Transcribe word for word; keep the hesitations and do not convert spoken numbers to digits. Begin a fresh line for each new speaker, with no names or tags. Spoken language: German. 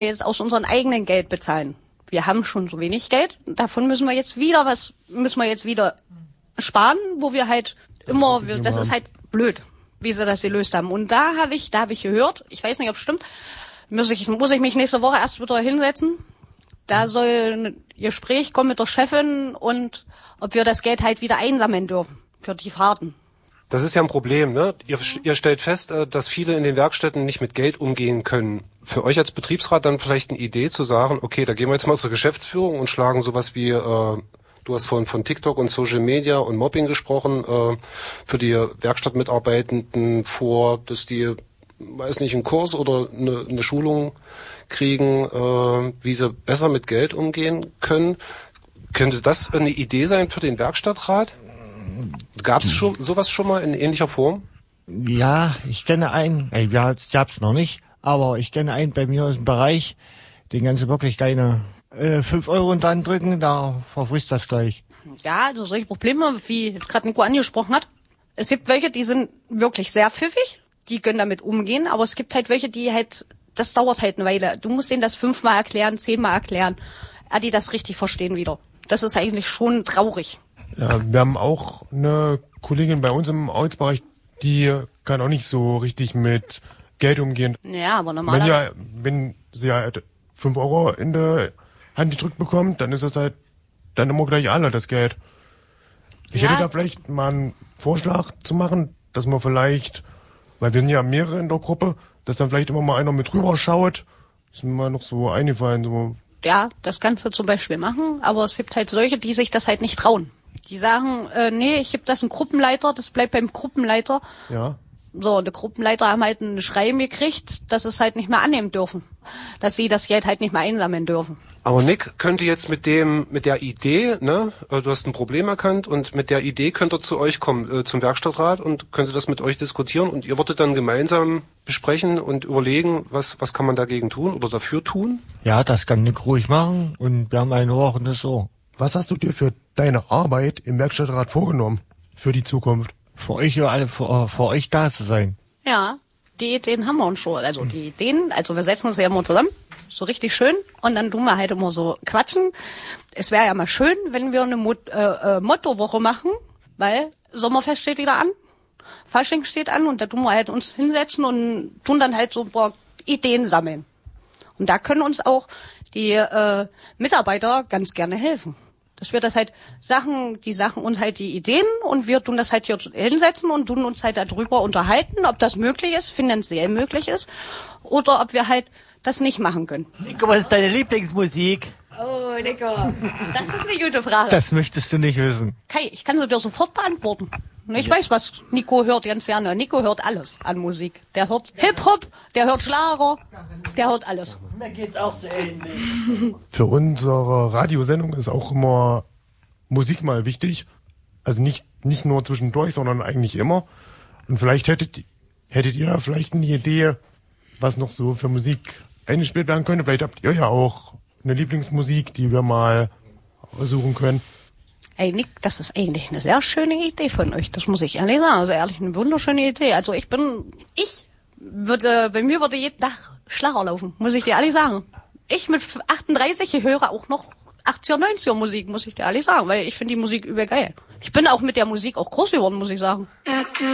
jetzt aus unserem eigenen Geld bezahlen. Wir haben schon so wenig Geld, davon müssen wir jetzt wieder was, müssen wir jetzt wieder sparen, wo wir halt immer, wir, das ist halt blöd, wie sie das gelöst haben. Und da habe ich, da habe ich gehört, ich weiß nicht, ob es stimmt, muss ich, muss ich mich nächste Woche erst wieder hinsetzen. Da soll ein Gespräch kommen mit der Chefin und ob wir das Geld halt wieder einsammeln dürfen für die Fahrten.
Das ist ja ein Problem, ne? Ihr, ihr stellt fest, dass viele in den Werkstätten nicht mit Geld umgehen können. Für euch als Betriebsrat dann vielleicht eine Idee zu sagen, okay, da gehen wir jetzt mal zur Geschäftsführung und schlagen sowas wie, äh, du hast vorhin von TikTok und Social Media und Mobbing gesprochen, äh, für die Werkstattmitarbeitenden vor, dass die, weiß nicht, einen Kurs oder eine, eine Schulung kriegen, äh, wie sie besser mit Geld umgehen können. Könnte das eine Idee sein für den Werkstattrat? Gab es schon sowas schon mal in ähnlicher Form?
Ja, ich kenne einen, äh, ja, ich hab's noch nicht, aber ich kenne einen bei mir aus dem Bereich, den kannst du wirklich deine äh, fünf Euro unter den drücken, da verfrisst das gleich.
Ja, also solche Probleme, wie jetzt gerade Nico angesprochen hat. Es gibt welche, die sind wirklich sehr pfiffig, die können damit umgehen, aber es gibt halt welche, die halt, das dauert halt eine Weile. Du musst denen das fünfmal erklären, zehnmal erklären, ja, die das richtig verstehen wieder. Das ist eigentlich schon traurig.
Ja, wir haben auch eine Kollegin bei uns im Arbeitsbereich, die kann auch nicht so richtig mit Geld umgehen.
Ja, aber normalerweise...
Wenn, ja, wenn sie halt fünf Euro in der Hand gedrückt bekommt, dann ist das halt dann immer gleich alle, das Geld. Ich
ja.
hätte da vielleicht mal einen Vorschlag zu machen, dass man vielleicht, weil wir sind ja mehrere in der Gruppe, dass dann vielleicht immer mal einer mit rüber schaut. Ist mir mal noch so eingefallen, so...
Ja, das kannst du zum Beispiel machen, aber es gibt halt solche, die sich das halt nicht trauen. Die sagen, äh, nee, ich gebe das einem Gruppenleiter, das bleibt beim Gruppenleiter.
Ja.
So, und die Gruppenleiter haben halt ein Schreiben gekriegt, dass sie es halt nicht mehr annehmen dürfen. Dass sie das Geld halt nicht mehr einsammeln dürfen.
Aber Nick könnte jetzt mit dem, mit der Idee, ne, du hast ein Problem erkannt und mit der Idee könnte er zu euch kommen, äh, zum Werkstattrat und könnte das mit euch diskutieren und ihr würdet dann gemeinsam besprechen und überlegen, was, was kann man dagegen tun oder dafür tun?
Ja, das kann Nick ruhig machen und wir haben ein ordentliches Ohr.
Was hast du dir für deine Arbeit im Werkstattrat vorgenommen für die Zukunft?
Für euch ja alle, für, für euch da zu sein.
Ja, die Ideen haben wir uns schon. Also die Ideen, also wir setzen uns ja immer zusammen, so richtig schön, und dann tun wir halt immer so quatschen. Es wäre ja mal schön, wenn wir eine Mot- äh, äh, Mottowoche machen, weil Sommerfest steht wieder an, Fasching steht an und da tun wir halt uns hinsetzen und tun dann halt so ein paar Ideen sammeln. Und da können uns auch die äh, Mitarbeiter ganz gerne helfen. Dass wir das halt Sachen, die sagen uns halt die Ideen und wir tun das halt hier hinsetzen und tun uns halt darüber unterhalten, ob das möglich ist, finanziell möglich ist, oder ob wir halt das nicht machen können.
Nico, was ist deine Lieblingsmusik?
Oh, Nico, das ist eine gute Frage.
Das möchtest du nicht wissen.
Kai, ich kann sie dir sofort beantworten. Ich weiß, was Nico hört ganz gerne. Nico hört alles an Musik. Der hört Hip-Hop, der hört Schlager, der hört alles.
Mir geht's auch so ähnlich.
Für unsere Radiosendung ist auch immer Musik mal wichtig. Also nicht nicht nur zwischendurch, sondern eigentlich immer. Und vielleicht hättet, hättet ihr vielleicht eine Idee, was noch so für Musik eingespielt werden könnte. Vielleicht habt ihr ja auch eine Lieblingsmusik, die wir mal aussuchen können.
Ey, Nick, das ist eigentlich eine sehr schöne Idee von euch. Das muss ich ehrlich sagen. Also ehrlich, eine wunderschöne Idee. Also ich bin, ich würde, bei mir würde jeden Tag Schlager laufen, muss ich dir ehrlich sagen. Ich mit achtunddreißig, ich höre auch noch achtziger, neunziger Musik, muss ich dir ehrlich sagen, weil ich finde die Musik übergeil. Ich bin auch mit der Musik auch groß geworden, muss ich sagen.